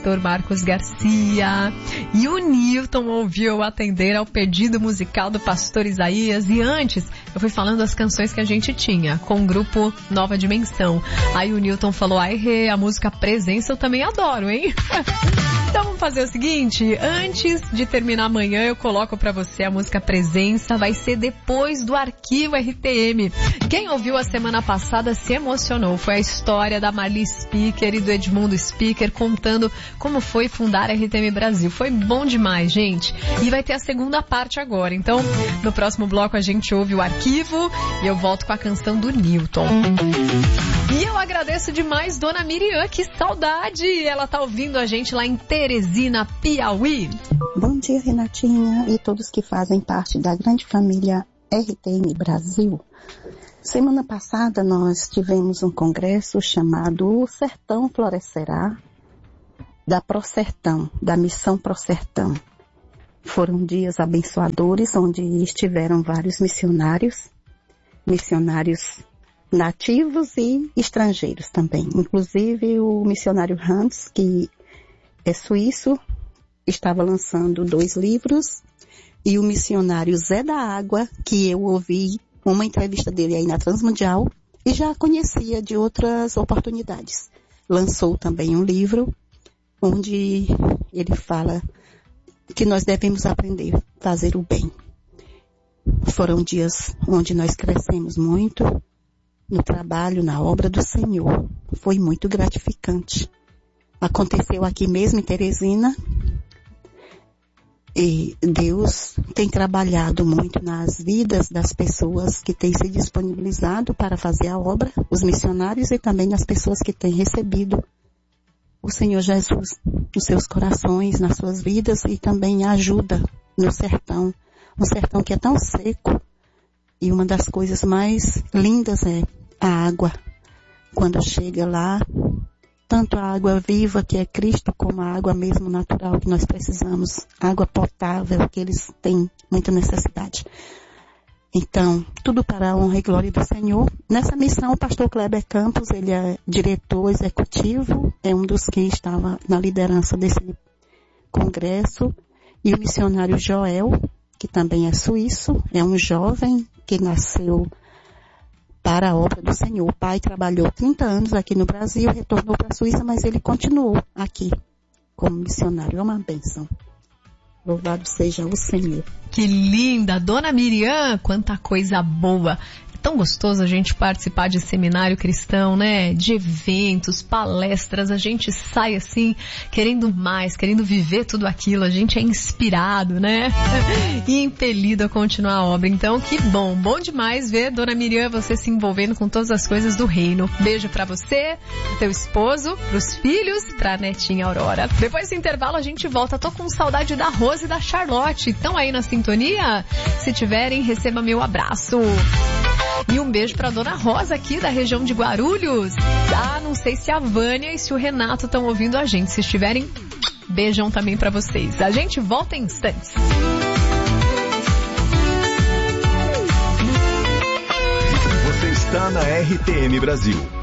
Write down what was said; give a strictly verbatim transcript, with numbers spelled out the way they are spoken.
pastor Marcos Garcia. E o Newton ouviu atender ao pedido musical do pastor Isaías. E antes, eu fui falando das canções que a gente tinha com o grupo Nova Dimensão. Aí o Newton falou, ai, Rê, a música Presença eu também adoro, hein? Então vamos fazer o seguinte, antes de terminar amanhã eu coloco pra você a música Presença, vai ser depois do Arquivo R T M. Quem ouviu a semana passada se emocionou, foi a história da Marli Speaker e do Edmundo Speaker contando como foi fundar a R T M Brasil. Foi bom demais, gente. E vai ter a segunda parte agora, então no próximo bloco a gente ouve o Arquivo e eu volto com a canção do Newton. E eu agradeço demais Dona Miriam, que saudade! Ela tá ouvindo a gente lá em Teresina, Piauí. Bom dia, Renatinha, e todos que fazem parte da grande família R T M Brasil. Semana passada nós tivemos um congresso chamado O Sertão Florescerá, da Prosertão, da Missão Prosertão. Foram dias abençoadores, onde estiveram vários missionários, missionários nativos e estrangeiros também. Inclusive o missionário Hans, que é suíço, estava lançando dois livros, e o missionário Zé da Água, que eu ouvi uma entrevista dele aí na Transmundial e já conhecia de outras oportunidades. Lançou também um livro onde ele fala que nós devemos aprender a fazer o bem. Foram dias onde nós crescemos muito no trabalho, na obra do Senhor. Foi muito gratificante. Aconteceu aqui mesmo em Teresina. E Deus tem trabalhado muito nas vidas das pessoas que têm se disponibilizado para fazer a obra, os missionários, e também nas pessoas que têm recebido o Senhor Jesus nos seus corações, nas suas vidas, e também ajuda no sertão. Um sertão que é tão seco, e uma das coisas mais lindas é a água. Quando chega lá, tanto a água viva, que é Cristo, como a água mesmo natural que nós precisamos, água potável, que eles têm muita necessidade. Então, tudo para a honra e glória do Senhor. Nessa missão, o pastor Kleber Campos, ele é diretor executivo, é um dos que estava na liderança desse congresso, e o missionário Joel, que também é suíço, é um jovem que nasceu para a obra do Senhor. O pai trabalhou trinta anos aqui no Brasil, retornou para a Suíça, mas ele continuou aqui como missionário. É uma bênção. Louvado seja o Senhor. Que linda! Dona Miriam, quanta coisa boa! Tão gostoso a gente participar de seminário cristão, né? De eventos, palestras, a gente sai assim, querendo mais, querendo viver tudo aquilo, a gente é inspirado, né? E impelido a continuar a obra. Então, que bom, bom demais ver, Dona Miriam, você se envolvendo com todas as coisas do reino. Beijo pra você, pro teu esposo, pros filhos, pra netinha Aurora. Depois do intervalo a gente volta. Tô com saudade da Rose e da Charlotte. Estão aí na sintonia? Se tiverem, receba meu abraço. E um beijo pra Dona Rosa aqui da região de Guarulhos. Ah, não sei se a Vânia e se o Renato estão ouvindo a gente. Se estiverem, beijão também pra vocês. A gente volta em instantes. Você está na R T M Brasil.